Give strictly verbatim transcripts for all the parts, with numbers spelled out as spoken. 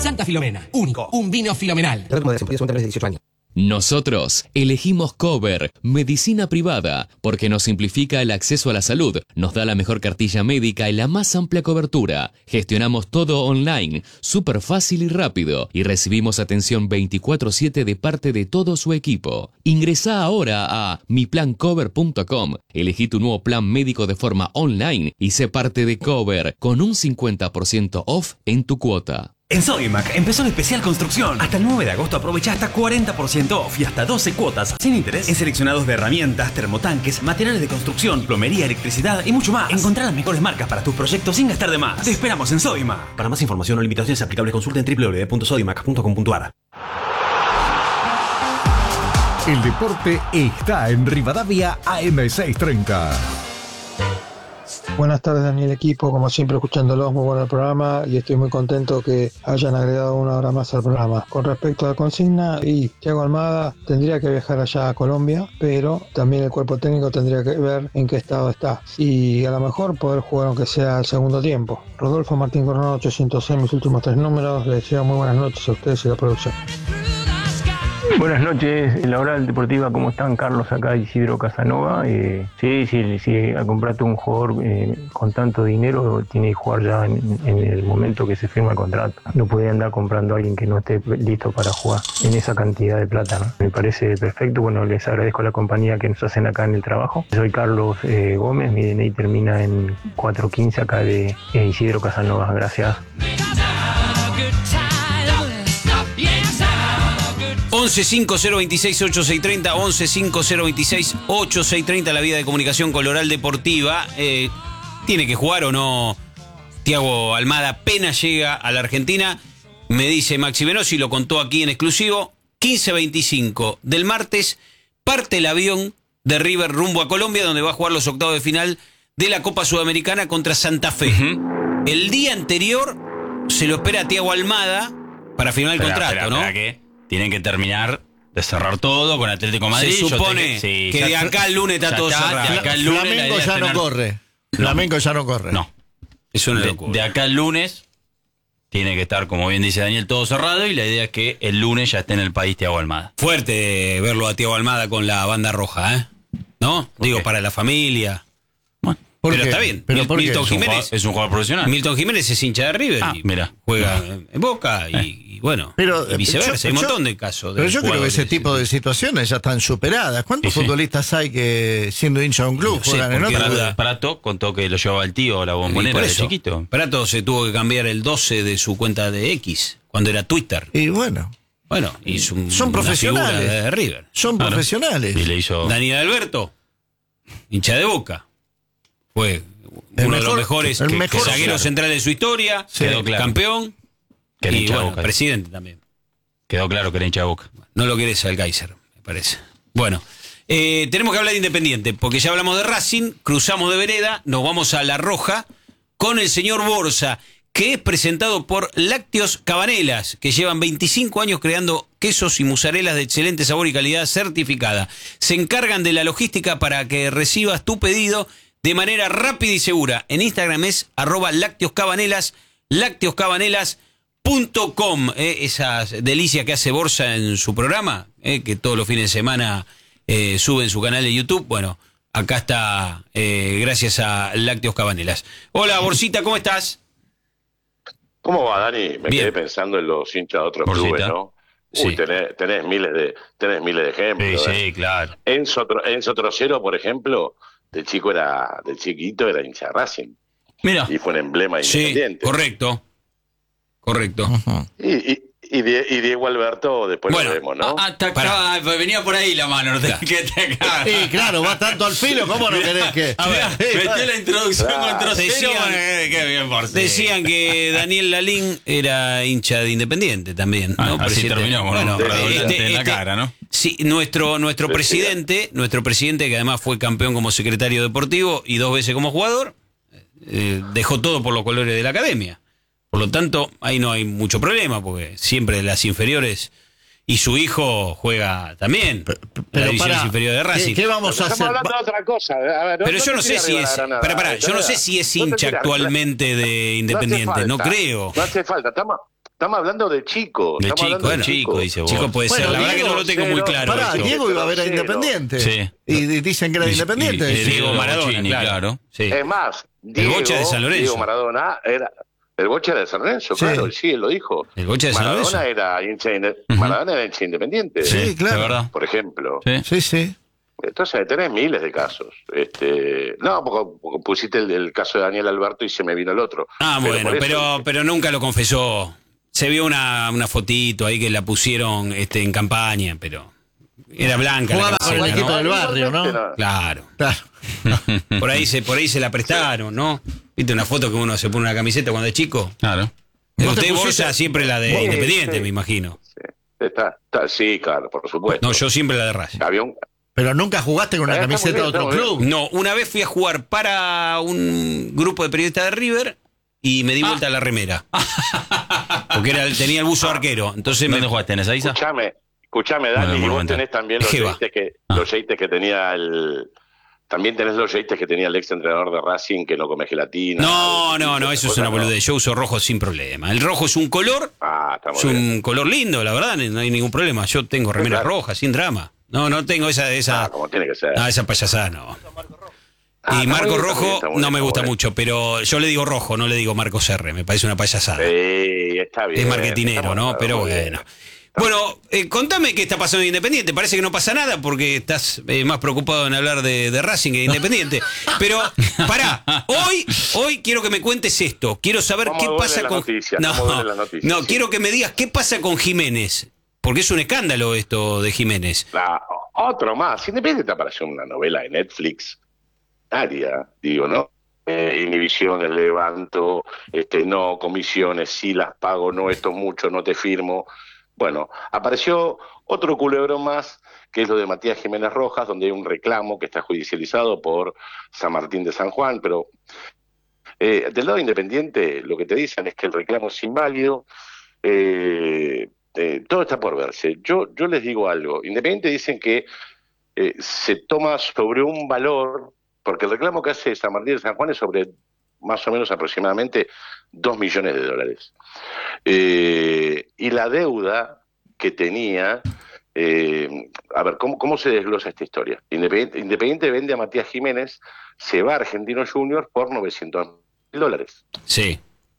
Santa Filomena, único, un vino filomenal. dieciocho años. Nosotros elegimos Cover, medicina privada, porque nos simplifica el acceso a la salud, nos da la mejor cartilla médica y la más amplia cobertura. Gestionamos todo online, súper fácil y rápido, y recibimos atención veinticuatro siete de parte de todo su equipo. Ingresá ahora a mi plan cover punto com, elegí tu nuevo plan médico de forma online y sé parte de Cover con un cincuenta por ciento off en tu cuota. En Sodimac empezó el especial construcción. Hasta el nueve de agosto aprovecha hasta cuarenta por ciento off y hasta doce cuotas sin interés en seleccionados de herramientas, termotanques, materiales de construcción, plomería, electricidad y mucho más. Encontrá las mejores marcas para tus proyectos sin gastar de más. Te esperamos en Sodimac. Para más información o limitaciones aplicables, consulta en doble u doble u doble u punto sodimac punto com punto a r. El deporte está en Rivadavia A M seiscientos treinta. Buenas tardes, Daniel, equipo, como siempre escuchándolos, muy bueno el programa y estoy muy contento que hayan agregado una hora más al programa. Con respecto a la consigna, y Thiago Almada tendría que viajar allá a Colombia, pero también el cuerpo técnico tendría que ver en qué estado está y a lo mejor poder jugar aunque sea el segundo tiempo. Rodolfo Martín Coronado, ochocientos seis, mis últimos tres números. Les deseo muy buenas noches a ustedes y a la producción. Buenas noches, la hora deportiva, ¿cómo están? Carlos acá, Isidro Casanova. Eh, sí, sí, sí, a comprarte un jugador eh, con tanto dinero tiene que jugar ya en, en el momento que se firma el contrato. No puede andar comprando a alguien que no esté listo para jugar en esa cantidad de plata, ¿no? Me parece perfecto. Bueno, les agradezco la compañía que nos hacen acá en el trabajo. Soy Carlos eh, Gómez, mi D N I termina en cuatro quince acá de eh, Isidro Casanova. Gracias. once cinco cero veintiséis ochenta y seis treinta, once cinco cero veintiséis ochenta y seis treinta, la vía de comunicación con Loral Deportiva. Eh, ¿Tiene que jugar o no Thiago Almada? Apenas llega a la Argentina, me dice Maxi Venosi, lo contó aquí en exclusivo, quince veinticinco del martes, parte el avión de River rumbo a Colombia, donde va a jugar los octavos de final de la Copa Sudamericana contra Santa Fe. Uh-huh. El día anterior se lo espera a Thiago Almada para firmar el espera, contrato, espera, ¿no? Espera, ¿qué? Tienen que terminar de cerrar todo con Atlético Madrid. Se supone que, sí, que de acá al lunes está todo está, cerrado. De acá al lunes Flamengo ya tener... no corre. No. Flamengo ya no corre. No. Es una de, locura. de acá al lunes tiene que estar, como bien dice Daniel, todo cerrado y la idea es que el lunes ya esté en el país Thiago Almada. Fuerte verlo a Thiago Almada con la banda roja, ¿eh? ¿No? Digo, qué? Para la familia. Bueno, pero qué? está bien. ¿Pero Mil, Milton es Jiménez. Un jugador, es un jugador profesional. Milton Jiménez es hincha de River. Ah, y mira. Juega no. en Boca y... Eh. Bueno, pero, y viceversa, yo, hay un montón yo, de casos. Pero yo creo que ese tipo de situaciones ya están superadas. ¿Cuántos sí, futbolistas sí. hay que, siendo hincha de un club, no juegan sé, en otro? Prato, Prato contó que lo llevaba el tío a la Bombonera de chiquito. Prato se tuvo que cambiar el doce de su cuenta de X, cuando era Twitter. Y bueno. Bueno, y un, son profesionales. De River. Son ah, profesionales. ¿no? Y le hizo... Daniel Alberto, hincha de Boca. Fue el uno mejor, de los mejores el mejor, zagueros claro. centrales de su historia. Sí, quedó claro. Campeón. Que y bueno, Boca, presidente también. Quedó claro que era hincha de Boca. No lo querés al Kaiser, me parece. Bueno, eh, tenemos que hablar de Independiente, porque ya hablamos de Racing, cruzamos de vereda, nos vamos a La Roja con el señor Borsa, que es presentado por Lácteos Cabanelas, que llevan veinticinco años creando quesos y mozarelas de excelente sabor y calidad certificada. Se encargan de la logística para que recibas tu pedido de manera rápida y segura. En Instagram es arroba Lácteos Cabanelas, Lácteos Cabanelas. Punto com, eh, esas delicias que hace Borsa en su programa, eh, que todos los fines de semana eh, sube en su canal de YouTube. Bueno, acá está, eh, gracias a Lácteos Cabanelas. Hola, Borsita, ¿cómo estás? ¿Cómo va, Dani? Me Bien. quedé pensando en los hinchas de otros Borsita. clubes, ¿no? Sí. Uy, tenés, tenés miles de tenés miles de ejemplos. Sí, ¿eh? sí, claro. Enzo, Enzo Trocero, por ejemplo, de chico era, de chiquito era hincha de Racing. Mira. Y fue un emblema Sí, independiente. Correcto. Correcto. Uh-huh. Y, y, y, Die- y Diego Alberto, después Bueno, lo vemos, ¿no? ah, te acaba- venía por ahí la mano. te- que te acaba. Sí, claro, va tanto al filo, ¿cómo no querés que...? A ver, metió la introducción Claro. con Trocero. Decían- eh, qué bien, Borsa. Decían que Daniel Lalín era hincha de Independiente también, Ah, ¿no? así Presidente. terminó, con un redoblante en la cara, ¿no? Sí, nuestro, nuestro Sí, presidente, nuestro presidente, que además fue campeón como secretario deportivo y dos veces como jugador, eh, dejó todo por los colores de la academia. Por lo tanto, ahí no hay mucho problema, porque siempre las inferiores y su hijo juega también Pero, la pero división pará, inferior de Racing. ¿qué, qué vamos a Estamos hacer? hablando de otra cosa. A ver, Pero no, yo no no te sé tires si arriba es, de la granada, pará, pará, yo no ¿verdad? sé si es No te hincha tires- actualmente de No hace Independiente, no falta, creo. No hace falta, estamos, estamos hablando de Chico. De estamos Chico, hablando bueno, de Chico. dice vos. Chico puede Bueno, ser, la verdad Diego, que no lo tengo cero, muy claro. Pará, eso. Diego iba a ver a Cero. Independiente. Sí. Y, y dicen que era Y- Independiente. y- y- Diego Maradona, Bochini, claro. claro. Sí. Es más, Diego, Bocha de San Lorenzo. Diego Maradona era... El Bocha era de San Lorenzo, Sí. claro, sí, él lo dijo. El Bocha de San Maradona Lorenzo. era hincha inde- Ujú. Maradona era hincha independiente, Sí, claro. de verdad. por ejemplo. Sí. Sí, sí. Entonces tenés miles de casos. Este, no, porque, porque pusiste el, el caso de Daniel Alberto y se me vino el otro. Ah, Pero bueno, por eso- pero, pero nunca lo confesó. Se vio una, una fotito ahí que la pusieron este, en campaña, pero era blanca Jugaba la con el camiseta, equipo ¿no? del barrio, ¿no? Igualmente, Claro. Claro. Por ahí se, por ahí se la prestaron, ¿no? ¿Viste una foto que uno se pone una camiseta cuando es chico? Claro. ¿Vos te Usted, pusiste- Borja, siempre la de Sí, Independiente, sí. me imagino. Está, está- sí, claro, por supuesto. No, yo siempre la de Racing. Había un- Pero nunca jugaste con una Eh, está muy camiseta de bien, otro está muy club. No, una vez fui a jugar para un grupo de periodistas de River y me di vuelta a la remera. Porque era, el- tenía el buzo arquero. Entonces me, ¿Dónde jugaste? ¿En Ezeiza? Escuchame, escuchame, Bueno, Dani, el y vos Monumental. tenés también los Jeva. yates que, Ah. los yates que tenía el... También tenés los yates que tenía el ex entrenador de Racing que no come gelatina. No, no, no, Esas eso es cosas, una no. boludez. Yo uso rojo sin problema. El rojo es un color, Ah, está muy es un bien. color lindo, la verdad, no hay ningún problema. Yo tengo remeras claro. rojas, sin drama. No, no tengo esa, esa, Ah, como tiene que ser. ah, esa payasada, no. Ah, Y está Marco muy bien, Rojo está muy bien, está muy no me bien, gusta está muy mucho, pero yo le digo rojo, no le digo Marcos R. Me parece una payasada. bien. Sí, está bien. Es marketinero, estamos ¿no? claros, Pero muy bien. bueno. Bueno, eh, contame qué está pasando en Independiente. Parece que no pasa nada porque estás eh, más preocupado en hablar de, de Racing que de Independiente. Pero, pará, hoy, hoy quiero que me cuentes esto. Quiero saber ¿Cómo qué duelen pasa las con. noticias? No, ¿Cómo duelen las noticias? no Sí. quiero que me digas qué pasa con Jiménez. Porque es un escándalo esto de Jiménez. La- otro más. Independiente apareció una novela de Netflix. Área, digo, ¿no? Eh, inhibiciones, levanto, este, no, comisiones, sí las pago, no, esto es mucho, no te firmo. Bueno, apareció otro culebrón más, que es lo de Matías Jiménez Rojas, donde hay un reclamo que está judicializado por San Martín de San Juan, pero eh, del lado independiente lo que te dicen es que el reclamo es inválido, eh, eh, todo está por verse. Yo, yo les digo algo, Independiente dicen que eh, se toma sobre un valor, porque el reclamo que hace San Martín de San Juan es sobre más o menos aproximadamente dos millones de dólares. Eh, y la deuda que tenía, eh, a ver, ¿cómo, ¿cómo se desglosa esta historia? Independiente, Independiente vende a Matías Jiménez, se va a Argentinos Juniors por novecientos mil dólares. Sí.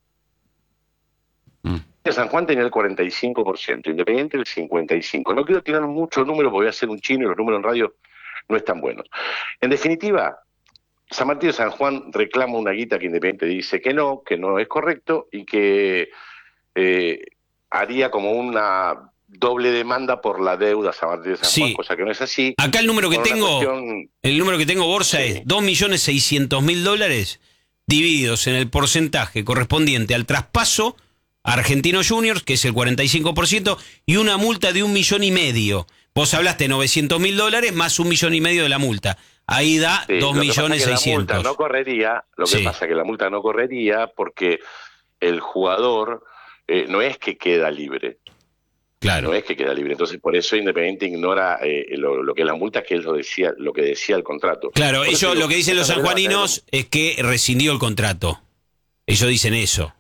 San Juan tenía el cuarenta y cinco por ciento, Independiente el cincuenta y cinco por ciento. No quiero tirar muchos números porque voy a hacer un chino y los números en radio no están buenos. En definitiva, San Martín de San Juan reclama una guita que Independiente dice que no, que no es correcto y que eh, haría como una doble demanda por la deuda a San Martín de San Sí. Juan, cosa que no es así. Acá el número que Por una tengo, cuestión- el número que tengo, Borsa, Sí. es dos millones seiscientos mil dólares divididos en el porcentaje correspondiente al traspaso a Argentinos Juniors, que es el cuarenta y cinco por ciento, y una multa de un millón y medio. Vos hablaste de novecientos mil dólares más un millón y medio de la multa. Ahí da Sí, dos lo que pasa millones es que la seiscientos. multa no correría, lo que Sí. pasa es que la multa no correría porque el jugador eh, no es que queda libre. Claro. No es que queda libre. Entonces, por eso Independiente ignora eh, lo, lo que es la multa, que es lo, decía, lo que decía el contrato. Claro, Por eso ellos digo, lo que dicen los esta novela va a tener- sanjuaninos es que rescindió el contrato. Ellos dicen eso.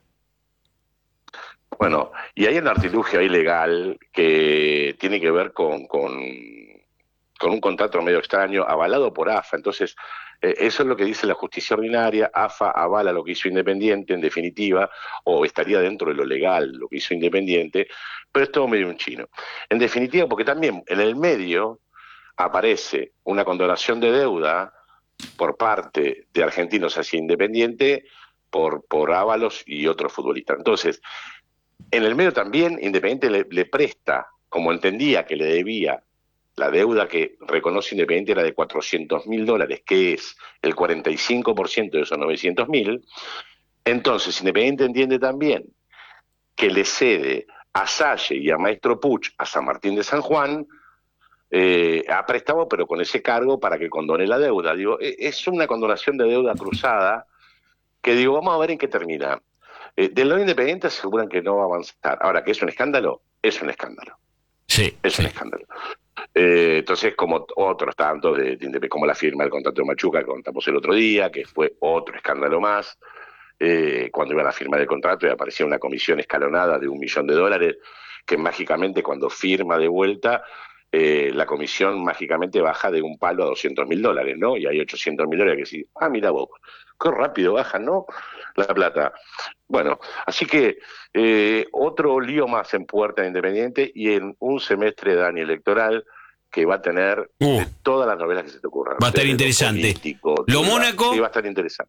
Bueno, y hay un artilugio ahí legal que tiene que ver con, con, con un contrato medio extraño avalado por A F A. Entonces, eh, eso es lo que dice la justicia ordinaria. A F A avala lo que hizo Independiente, en definitiva, o estaría dentro de lo legal lo que hizo Independiente, pero es todo medio un chino. En definitiva, porque también en el medio aparece una condonación de deuda por parte de Argentinos hacia Independiente por, por Ábalos y otros futbolistas. Entonces, en el medio también Independiente le, le presta, como entendía que le debía, la deuda que reconoce Independiente era de cuatrocientos mil dólares, que es el cuarenta y cinco por ciento de esos novecientos mil. Entonces Independiente entiende también que le cede a Salle y a Maestro Puch, a San Martín de San Juan, eh, a préstamo, pero con ese cargo para que condone la deuda. Digo, e- es una condonación de deuda cruzada que digo, vamos a ver en qué termina. Eh, del lado Independiente aseguran que no va a avanzar. Ahora, ¿que es un escándalo? Es un escándalo. Sí. Es un escándalo. Eh, entonces, como otros tantos, de, de, como la firma del contrato de Machuca que contamos el otro día, que fue otro escándalo más. eh, cuando iban a firmar el contrato y aparecía una comisión escalonada de un millón de dólares, que mágicamente cuando firma de vuelta, eh, la comisión mágicamente baja de un palo a doscientos mil dólares, ¿no? Y hay ochocientos mil dólares que sí, ah, mira vos, qué rápido baja, ¿no? La plata. Bueno, así que eh, otro lío más en puerta de Independiente y en un semestre de año electoral que va a tener uh, de todas las novelas que se te ocurran. Va a estar interesante. Político, Lo Mónaco. Sí, va a estar interesante.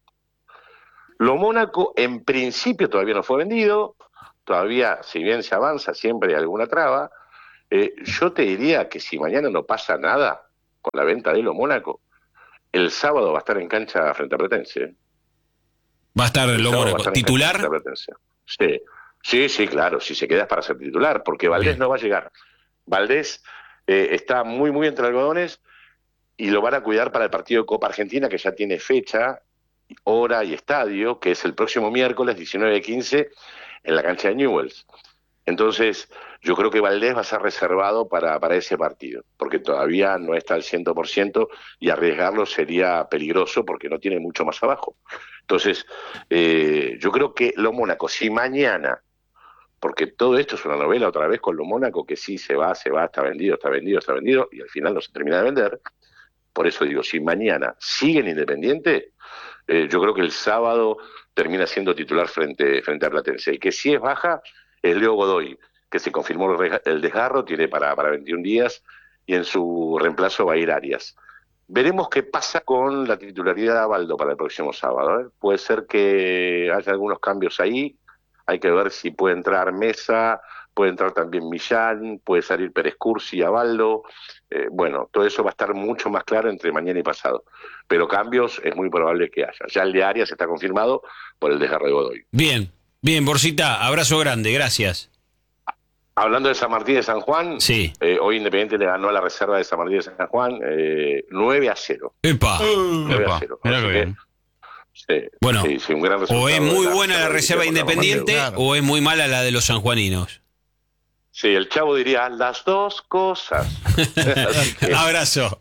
Lo Mónaco, en principio, todavía no fue vendido. Todavía, si bien se avanza, siempre hay alguna traba. Eh, yo te diría que si mañana no pasa nada con la venta de Lo Mónaco, el sábado va a estar en cancha frente a Platense. Va a estar Lo Mónaco. ¿Titular? Sí. sí, sí, claro. Si se queda es para ser titular, porque Valdés Bien. no va a llegar. Valdés eh, está muy, muy entre algodones y lo van a cuidar para el partido de Copa Argentina, que ya tiene fecha, hora y estadio, que es el próximo miércoles diecinueve quince en la cancha de Newell's. Entonces, yo creo que Valdés va a ser reservado para, para ese partido, porque todavía no está al cien por ciento y arriesgarlo sería peligroso porque no tiene mucho más abajo. Entonces, eh, yo creo que Lo Mónaco, si mañana, porque todo esto es una novela otra vez con Lo Mónaco, que sí se va, se va, está vendido, está vendido, está vendido, y al final no se termina de vender. Por eso digo, si mañana siguen Independiente, eh, yo creo que el sábado termina siendo titular frente, frente a Platense. Y que si es baja, es Leo Godoy, que se confirmó el desgarro, tiene para, para veintiún días, y en su reemplazo va a ir Arias. Veremos qué pasa con la titularidad de Abaldo para el próximo sábado, ¿eh? Puede ser que haya algunos cambios ahí, hay que ver si puede entrar Mesa, puede entrar también Millán, puede salir Pérez Cursi y Abaldo. Eh, bueno, todo eso va a estar mucho más claro entre mañana y pasado. Pero cambios es muy probable que haya. Ya el de Arias está confirmado por el desgarro de Godoy. Bien, bien, Borsita, abrazo grande, gracias. Hablando de San Martín de San Juan, sí. eh, hoy Independiente le ganó a la reserva de San Martín de San Juan eh, nueve a cero. ¡Epa! nueve a cero. Mirá que bien. Sí, bueno, sí, sí, un gran o es muy la buena la reserva de Independiente claro. o es muy mala la de los sanjuaninos. Sí, el Chavo diría las dos cosas. que, Abrazo.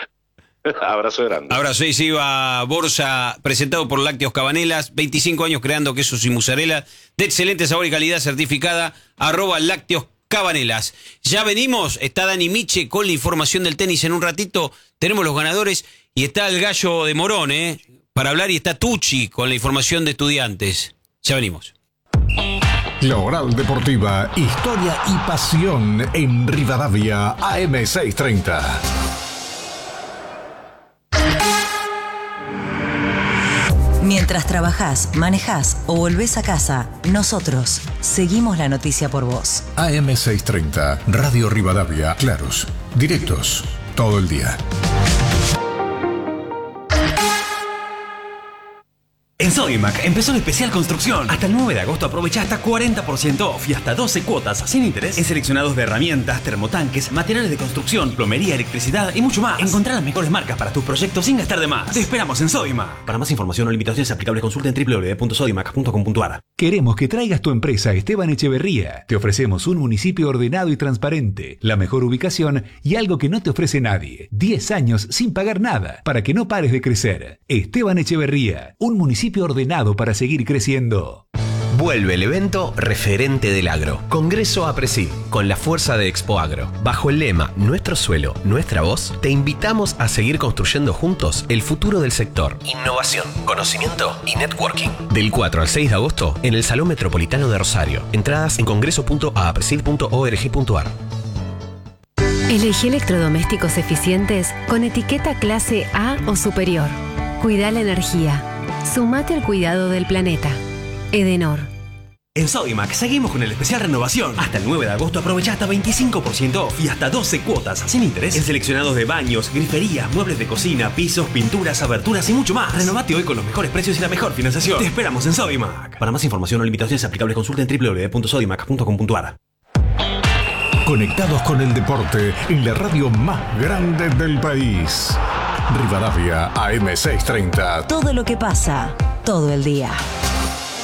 abrazo grande. Abrazo. Ahí se iba Borsa, presentado por Lácteos Cabanelas, veinticinco años creando quesos y mozzarella de excelente sabor y calidad certificada, arroba Lácteos Cabanelas. Ya venimos, está Dani Miche con la información del tenis en un ratito, tenemos los ganadores y está el gallo de Morón, ¿eh? Para hablar, y está Tucci con la información de Estudiantes. Ya venimos. La Oral Deportiva, historia y pasión en Rivadavia A M seiscientos treinta. Mientras trabajás, manejás o volvés a casa, nosotros seguimos la noticia por vos. A M seiscientos treinta, Radio Rivadavia, claros, directos, todo el día. En Sodimac empezó el especial construcción. Hasta el nueve de agosto aprovecha hasta cuarenta por ciento off y hasta doce cuotas sin interés en seleccionados de herramientas, termotanques, materiales de construcción, plomería, electricidad y mucho más. Encontrá las mejores marcas para tus proyectos sin gastar de más. Te esperamos en Sodimac. Para más información o limitaciones aplicables, consulta en doble u doble u doble u punto sodimac punto com punto a r. Queremos que traigas tu empresa a Esteban Echeverría. Te ofrecemos un municipio ordenado y transparente, la mejor ubicación y algo que no te ofrece nadie. diez años sin pagar nada para que no pares de crecer. Esteban Echeverría, un municipio ordenado para seguir creciendo. Vuelve el evento referente del agro. Congreso APRESID, con la fuerza de Expo Agro. Bajo el lema Nuestro suelo, nuestra voz, te invitamos a seguir construyendo juntos el futuro del sector. Innovación, conocimiento y networking. Del cuatro al seis de agosto en el Salón Metropolitano de Rosario. Entradas en congreso punto a presid punto org punto a r. Elegí electrodomésticos eficientes con etiqueta clase A o superior. Cuida la energía. Sumate al cuidado del planeta. Edenor. En Sodimac seguimos con el especial renovación. Hasta el nueve de agosto aprovecha hasta veinticinco por ciento off y hasta doce cuotas sin interés en seleccionados de baños, griferías, muebles de cocina, pisos, pinturas, aberturas y mucho más. Renovate hoy con los mejores precios y la mejor financiación. Te esperamos en Sodimac. Para más información o limitaciones aplicables, consulta en doble u doble u doble u punto sodimac punto com punto a r. Conectados con el deporte en la radio más grande del país. Rivadavia A M seiscientos treinta. Todo lo que pasa, todo el día.